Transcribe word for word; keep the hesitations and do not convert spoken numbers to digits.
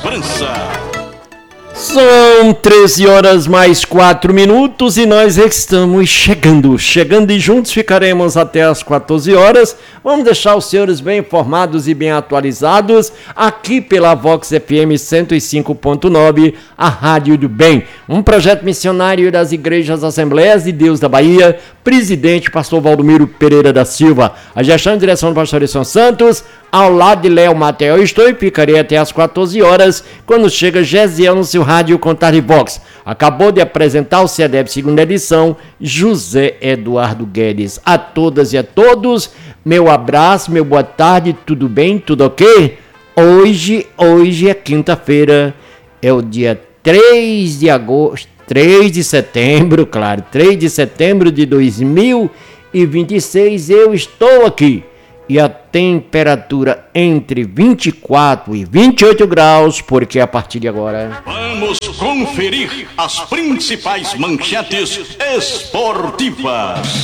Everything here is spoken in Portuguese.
França. São treze horas mais quatro minutos e nós estamos chegando, chegando e juntos ficaremos até as quatorze horas. Vamos deixar os senhores bem informados e bem atualizados aqui pela Vox F M cento e cinco ponto nove, a Rádio do Bem. Um projeto missionário das Igrejas Assembleias de Deus da Bahia, presidente pastor Valdomiro Pereira da Silva. A gestão e direção do pastor Edson Santos, ao lado de Léo Mateus estou e ficarei até as quatorze horas, quando chega Gesiel no seu rádio Contar de Vox. Acabou de apresentar o C E D E P segunda edição, José Eduardo Guedes. A todas e a todos, meu abraço, meu boa tarde, tudo bem, tudo ok? Hoje, hoje é quinta-feira, é o dia três de agosto, três de setembro, claro, três de setembro de dois mil e vinte e seis, eu estou aqui. E a temperatura entre vinte e quatro e vinte e oito graus, porque a partir de agora... Vamos conferir as principais manchetes esportivas.